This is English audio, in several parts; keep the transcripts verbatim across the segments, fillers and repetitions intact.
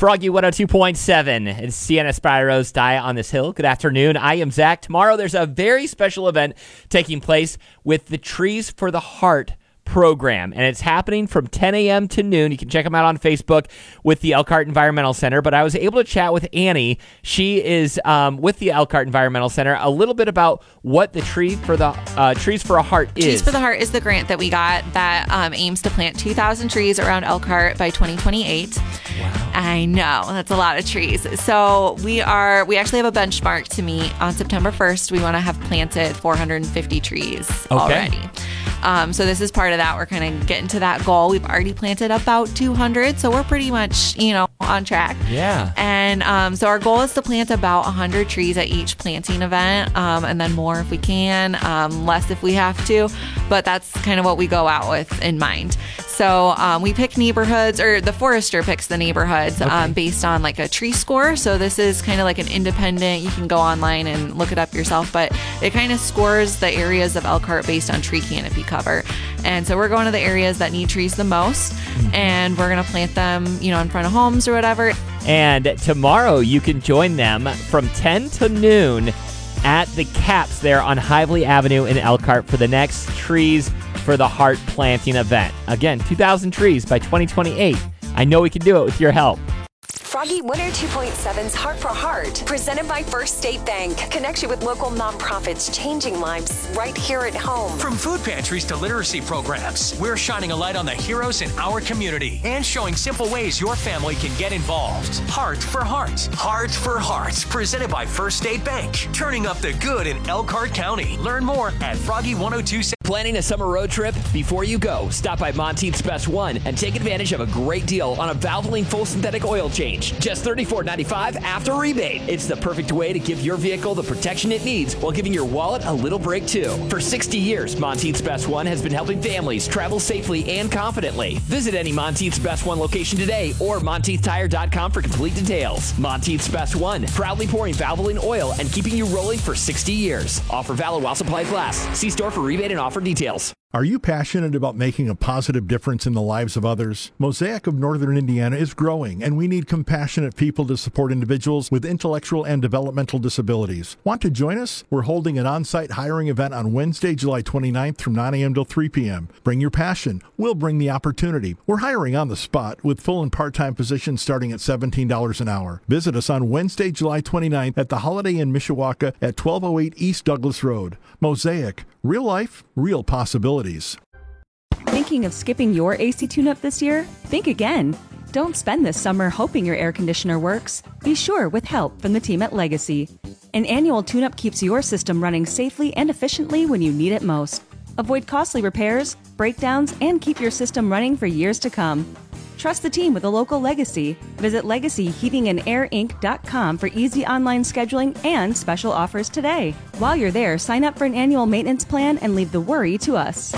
Froggy one oh two point seven. It's Sienna Spiro's Die on This Hill. Good afternoon. I am Zach. Tomorrow there's a very special event taking place with the Trees for the Heart program, and it's happening from ten a.m. to noon. You can check them out on Facebook with the Elkhart Environmental Center, but I was able to chat with Annie. She is um, with the Elkhart Environmental Center, a little bit about what the Tree for the uh, Trees for a Heart is. Trees for the Heart is the grant that we got that um, aims to plant two thousand trees around Elkhart by twenty twenty-eight. Wow. I know, that's a lot of trees. So we are, we actually have a benchmark to meet on September first. We want to have planted four hundred fifty trees okay. already. Um, so this is part of that. We're kind of getting to that goal. We've already planted about two hundred, so we're pretty much, you know, on track. Yeah. And um, so our goal is to plant about one hundred trees at each planting event, um, and then more if we can, um, less if we have to. But that's kind of what we go out with in mind. So um, we pick neighborhoods, or the forester picks the neighborhoods okay. um, based on like a tree score. So this is kind of like an independent, you can go online and look it up yourself, but it kind of scores the areas of Elkhart based on tree canopy cover. And so we're going to the areas that need trees the most, mm-hmm. and we're going to plant them, you know, in front of homes or whatever. And tomorrow you can join them from ten to noon at the Caps there on Hively Avenue in Elkhart for the next Trees for the Heart planting event. Again, two thousand trees by twenty twenty-eight. I know we can do it with your help. Froggy one oh two point seven's Heart for Heart, presented by First State Bank. Connects you with local nonprofits changing lives right here at home. From food pantries to literacy programs, we're shining a light on the heroes in our community and showing simple ways your family can get involved. Heart for Heart. Heart for Heart, presented by First State Bank. Turning up the good in Elkhart County. Learn more at Froggy one oh two seven. Planning a summer road trip? Before you go, stop by Monteith's Best One and take advantage of a great deal on a Valvoline full synthetic oil change. Just thirty-four ninety-five after rebate. It's the perfect way to give your vehicle the protection it needs while giving your wallet a little break too. For sixty years, Monteith's Best One has been helping families travel safely and confidently. Visit any Monteith's Best One location today or Monteith Tire dot com for complete details. Monteith's Best One, proudly pouring Valvoline oil and keeping you rolling for sixty years. Offer valid while supplies last. See store for rebate and offer details. Are you passionate about making a positive difference in the lives of others? Mosaic of Northern Indiana is growing, and we need compassionate people to support individuals with intellectual and developmental disabilities. Want to join us? We're holding an on-site hiring event on Wednesday, July twenty-ninth from nine a.m. till three p.m. Bring your passion. We'll bring the opportunity. We're hiring on the spot with full and part-time positions starting at seventeen dollars an hour. Visit us on Wednesday, July twenty-ninth at the Holiday Inn Mishawaka at twelve oh eight East Douglas Road. Mosaic. Real life, real possibilities. Thinking of skipping your A C tune-up this year? Think again. Don't spend this summer hoping your air conditioner works. Be sure with help from the team at Legacy. An annual tune-up keeps your system running safely and efficiently when you need it most. Avoid costly repairs, breakdowns, and keep your system running for years to come. Trust the team with a local Legacy. Visit legacy heating and air inc dot com for easy online scheduling and special offers today. While you're there, sign up for an annual maintenance plan and leave the worry to us.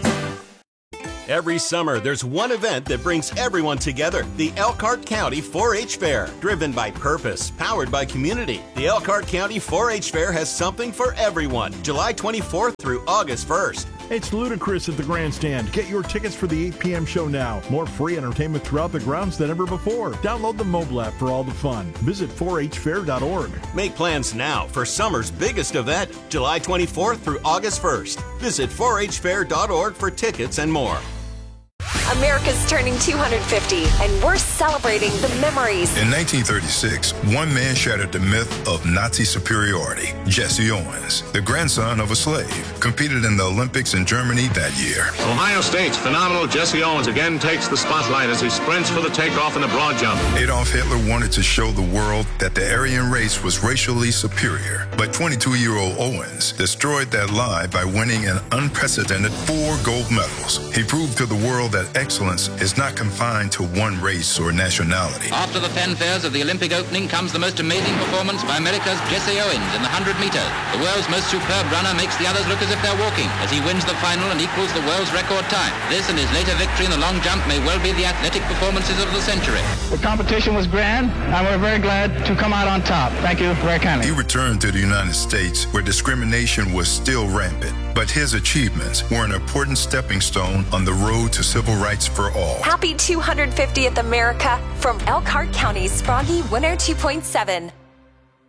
Every summer, there's one event that brings everyone together. The Elkhart County four H Fair. Driven by purpose, powered by community. The Elkhart County four H Fair has something for everyone. July twenty-fourth through August first. It's ludicrous at the grandstand. Get your tickets for the eight p.m. show now. More free entertainment throughout the grounds than ever before. Download the mobile app for all the fun. Visit four h fair dot org. Make plans now for summer's biggest event, July twenty-fourth through August first. Visit four h fair dot org for tickets and more. America's turning two hundred fifty, and we're celebrating the memories. In nineteen thirty-six, one man shattered the myth of Nazi superiority. Jesse Owens, the grandson of a slave, competed in the Olympics in Germany that year. Ohio State's phenomenal Jesse Owens again takes the spotlight as he sprints for the takeoff in the broad jump. Adolf Hitler wanted to show the world that the Aryan race was racially superior, but twenty-two-year-old Owens destroyed that lie by winning an unprecedented four gold medals. He proved to the world that excellence is not confined to one race or nationality. After the fanfares of the Olympic opening comes the most amazing performance by America's Jesse Owens in the one hundred meters. The world's most superb runner makes the others look as if they're walking as he wins the final and equals the world's record time. This and his later victory in the long jump may well be the athletic performances of the century. The competition was grand, and we're very glad to come out on top. Thank you very kindly. He returned to the United States where discrimination was still rampant, but but his achievements were an important stepping stone on the road to civil rights for all. Happy two hundred fiftieth America from Elkhart County's Froggy one oh two point seven.